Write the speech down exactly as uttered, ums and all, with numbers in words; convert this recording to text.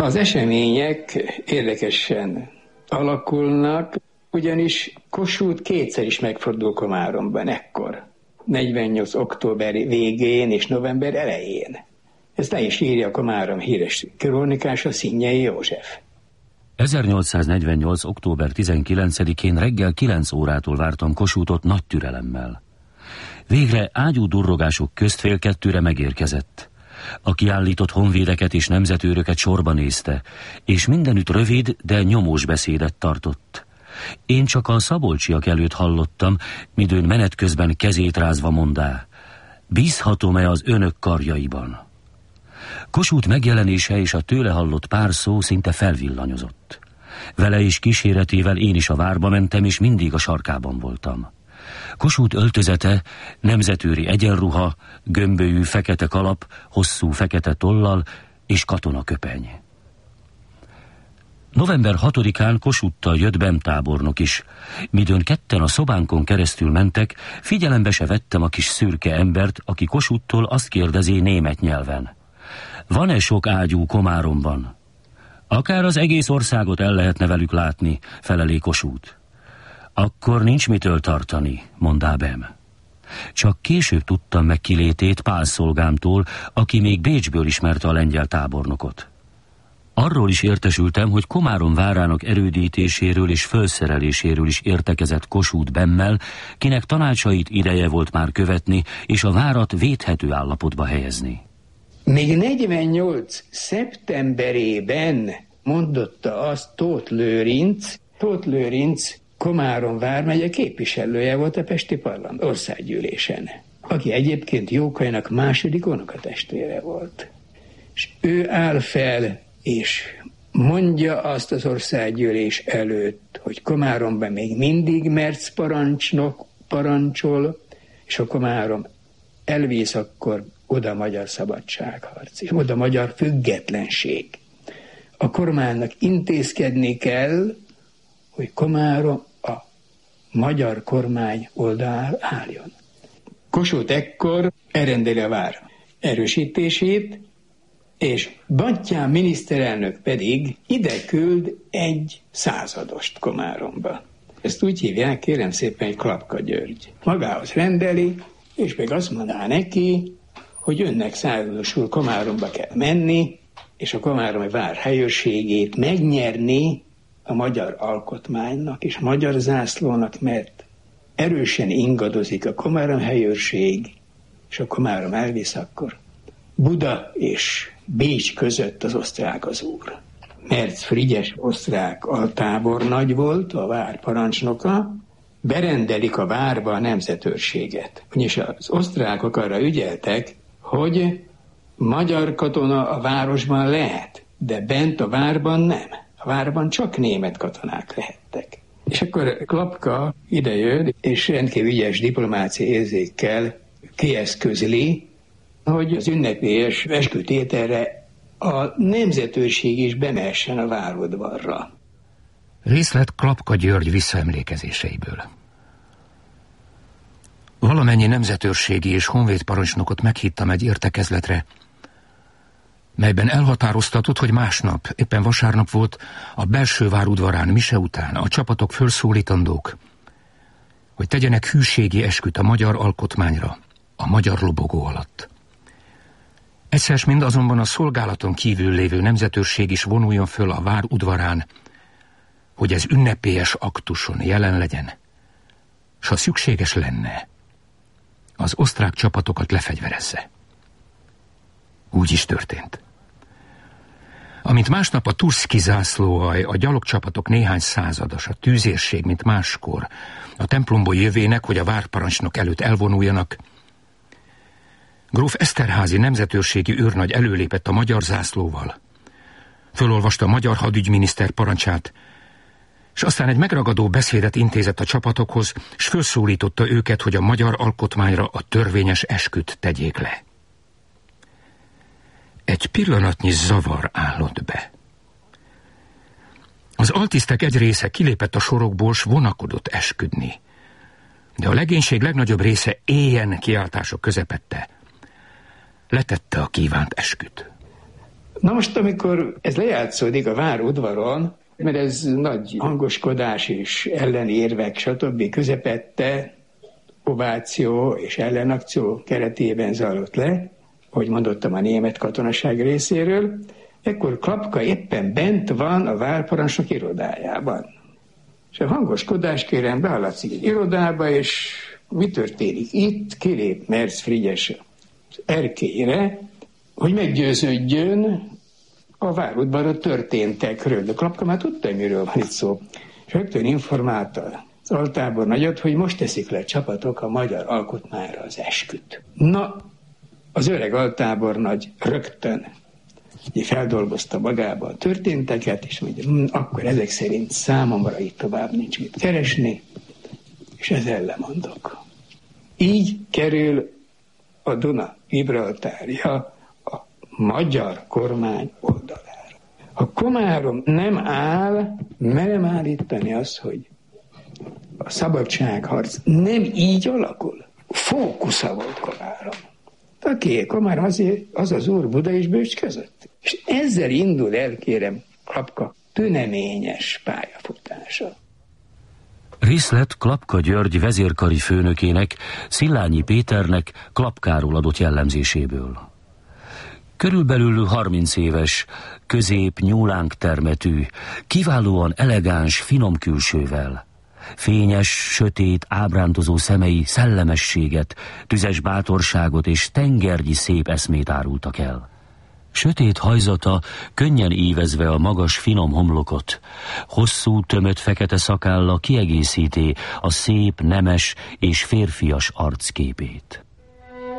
Az események érdekesen alakulnak, ugyanis Kossuth kétszer is megfordul Komáromban ekkor. negyvennyolc október végén és november elején. Ezt le is írja a Komárom híres krónikása, Szinyei József. ezernyolcszáznegyvennyolc október tizenkilencedikén reggel kilenc órától vártam Kossuthot nagy türelemmel. Végre ágyú durrogások közt fél kettőre megérkezett. A kiállított honvédeket és nemzetőröket sorba nézte, és mindenütt rövid, de nyomós beszédet tartott. Én csak a szabolcsiak előtt hallottam, midőn menet közben kezét rázva mondá: bízhatom-e az önök karjaiban? Kossuth megjelenése és a tőle hallott pár szó szinte felvillanyozott. Vele és kíséretével én is a várba mentem, és mindig a sarkában voltam. Kossuth öltözete, nemzetőri egyenruha, gömbölyű fekete kalap, hosszú fekete tollal és katonaköpeny. november hatodikán Kossuthtal jött Bem tábornok is. Midőn ketten a szobánkon keresztül mentek, figyelembe se vettem a kis szürke embert, aki Kossuthttól azt kérdezi német nyelven: van-e sok ágyú Komáromban? Akár az egész országot el lehetne velük látni, felelé Kossuth. Akkor nincs mitől tartani, mondá Bem. Csak később tudtam meg kilétét Pál szolgámtól, aki még Bécsből ismerte a lengyel tábornokot. Arról is értesültem, hogy Komárom várának erődítéséről és felszereléséről is értekezett Kossuth Bemmel, kinek tanácsait ideje volt már követni, és a várat védhető állapotba helyezni. Még negyvennyolc szeptemberében mondotta azt Tóth Lőrinc, Tóth Lőrinc Komárom vármegye képviselője volt a pesti parlament országgyűlésen, aki egyébként Jókainak második unokatestvére volt. És ő áll fel, és mondja azt az országgyűlés előtt, hogy Komáromban még mindig Merz parancsnok parancsol, és a Komárom elvész akkor oda magyar szabadságharc, és oda magyar függetlenség. A kormánynak intézkedni kell, hogy Komárom a magyar kormány oldalán álljon. Kossuth ekkor elrendeli a vár erősítését, és Batthyány miniszterelnök pedig ide küld egy századost Komáromba. Ezt úgy hívják, kérem szépen, hogy Klapka György. Magához rendeli, és még azt mondaná neki, hogy önnek századosul Komáromba kell menni, és a komáromi vár helyőrségét megnyerni a magyar alkotmánynak és a magyar zászlónak, mert erősen ingadozik a Komárom helyőrség, és a Komárom elvisz akkor Buda és Bécs között az osztrák az úr. Merz Frigyes osztrák altábornagy volt, a vár parancsnoka, berendelik a várba a nemzetőrséget. Ugyanis az osztrákok arra ügyeltek, hogy magyar katona a városban lehet, de bent a várban nem. A várban csak német katonák lehettek. És akkor Klapka idejön, és rendkívül ügyes diplomáciai érzékkel kieszközli, hogy az ünnepélyes eskütételre a nemzetőrség is bemessen a várodvarra. Részlet Klapka György visszaemlékezéseiből. Valamennyi nemzetőrségi és honvédparancsnokot meghívtam egy értekezletre, melyben elhatároztatott, hogy másnap, éppen vasárnap volt, a belső vár udvarán mise után a csapatok fölszólítandók, hogy tegyenek hűségi esküt a magyar alkotmányra, a magyar lobogó alatt. Egyszer mind azonban a szolgálaton kívül lévő nemzetőrség is vonuljon föl a vár udvarán, hogy ez ünnepélyes aktuson jelen legyen, s ha szükséges lenne, az osztrák csapatokat lefegyverezze. Úgy is történt. Amint másnap a Turszki zászlóalj, a gyalogcsapatok néhány százados, a tűzérség, mint máskor, a templomból jövének, hogy a várparancsnok előtt elvonuljanak, gróf Eszterházy nemzetőrségi őrnagy előlépett a magyar zászlóval, fölolvasta a magyar hadügyminiszter parancsát, és aztán egy megragadó beszédet intézett a csapatokhoz, és felszólította őket, hogy a magyar alkotmányra a törvényes esküt tegyék le. Egy pillanatnyi zavar állott be. Az altisztek egy része kilépett a sorokból, s vonakodott esküdni, de a legénység legnagyobb része éjjen kiáltások közepette letette a kívánt esküt. Na most, amikor ez lejátszódik a várudvaron, mert ez nagy hangoskodás és ellenérvek, stb. Közepette, ováció és ellenakció keretében zajlott le, ahogy mondottam, a német katonaság részéről, ekkor Klapka éppen bent van a várparancsnok irodájában. És a hangoskodás kérem behallatszik egy irodába, és mi történik itt? Kilép Merz Frigyes az erkélyre, hogy meggyőződjön a várudvarra történtekről. De Klapka már tudta, miről van itt szó. És rögtön informálta az altábornagyot, hogy most teszik le csapatok a magyar alkotmányra az esküt. Na, az öreg altábornagy rögtön feldolgozta magába a történteket, és mondja, hm, akkor ezek szerint számomra itt tovább nincs mit keresni, és ezzel lemondok. Így kerül a Duna Gibraltárja a magyar kormány oldalára. Ha Komárom nem áll, merem állítani azt, hogy a szabadságharc nem így alakul. Fókusza volt Komárom. Aki Komárom azért az az úr Buda és Bőcs között. És ezzel indul el, kérem, Klapka tüneményes pályafutása. Részlet Klapka György vezérkari főnökének, Szilágyi Péternek Klapkáról adott jellemzéséből. Körülbelül harminc éves, közép nyúlánk termetű, kiválóan elegáns, finom külsővel. Fényes, sötét, ábrándozó szemei szellemességet, tüzes bátorságot és tengergyi szép eszmét árultak el. Sötét hajzata könnyen ívezve a magas, finom homlokot, hosszú, tömött fekete szakálla kiegészíti a szép, nemes és férfias arcképét.